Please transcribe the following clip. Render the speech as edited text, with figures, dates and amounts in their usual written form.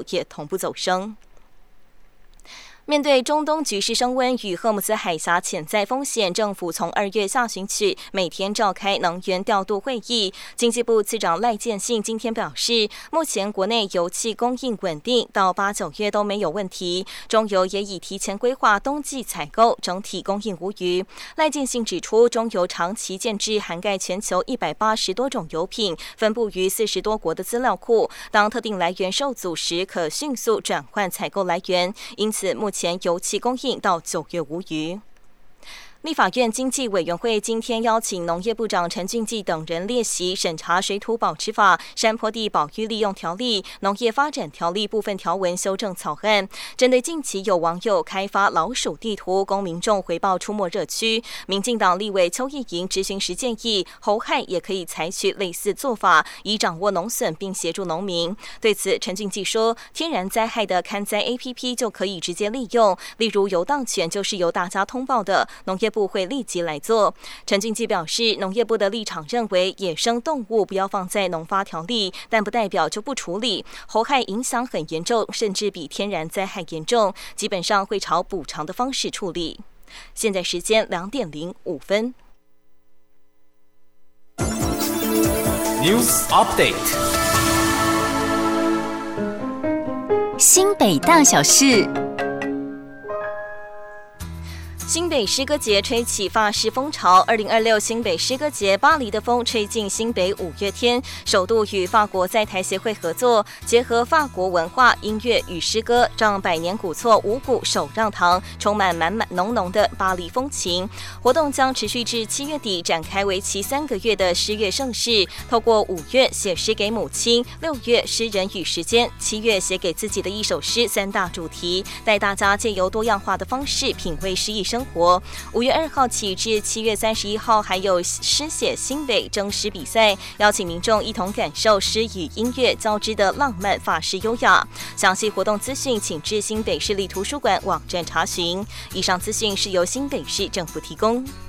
也同步走升。面对中东局势升温与荷姆斯海峡潜在风险，政府从2月下旬起每天召开能源调度会议。经济部次长赖建信今天表示，目前国内油气供应稳定，到8、9月都没有问题。中油也已提前规划冬季采购，整体供应无虞。赖建信指出，中油长期建置涵盖全球180多种油品，分布于40多国的资料库，当特定来源受阻时，可迅速转换采购来源。因此，目前油气供应到9月无虞。立法院经济委员会今天邀请农业部长陈俊季等人列席审查水土保持法、山坡地保育利用条例、农业发展条例部分条文修正草案。针对近期有网友开发老鼠地图供民众回报出没热区，民进党立委邱意莹质询时建议，猴害也可以采取类似做法，以掌握农损并协助农民。对此，陈俊季说，天然灾害的勘灾 APP 就可以直接利用，例如游荡犬就是由大家通报的，农业部会立即来做。陈俊基表示，农业部的立场认为野生动物不要放在农发条例，但不代表就不处理。猴害影响很严重，甚至比天然灾害严重，基本上会朝补偿的方式处理。现在时间2点05分。 News Update。 新北大小事。 新北诗歌节吹起法式风潮，2026新北诗歌节巴黎的风吹进新北5月天，首度与法国在台协会合作，结合法国文化、音乐与诗歌，让百年古厝五谷首让堂充满满浓的巴黎风情。活动将持续至7月底，展开为期3个月的诗乐盛事，透过5月写诗给母亲，6月诗人与时间，7月写给自己的一首诗3大主题，带大家借由多样化的方式品味诗意生活。5月2号起至7月31号，还有诗写新北征诗比赛，邀请民众一同感受诗与音乐交织的浪漫法式优雅。详细活动资讯，请至新北市立图书馆网站查询。以上资讯是由新北市政府提供。